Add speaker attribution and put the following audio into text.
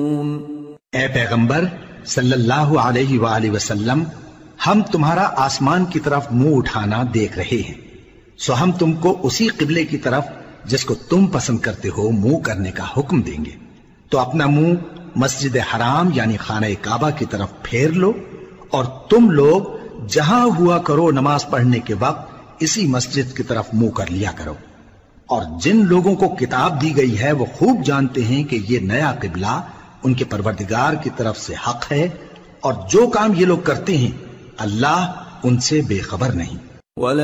Speaker 1: ए पैगंबर सल्लल्लाहु अलैहि वसल्लम, हम तुम्हारा आसमान की तरफ मुंह उठाना देख रहे हैं, सो हम तुमको उसी किबले की तरफ जिसको तुम पसंद करते हो मुंह करने का हुक्म देंगे। तो अपना मुंह मस्जिद हराम यानी खाना काबा की तरफ फेर लो और तुम लोग जहां हुआ करो नमाज पढ़ने के वक्त इसी मस्जिद की तरफ मुंह कर लिया करो। और जिन लोगों को किताब दी गई है वो खूब जानते हैं कि ये नया किबला उनके परवरदिगार की तरफ से हक है, और जो काम ये लोग करते हैं अल्लाह उनसे बेखबर नहीं।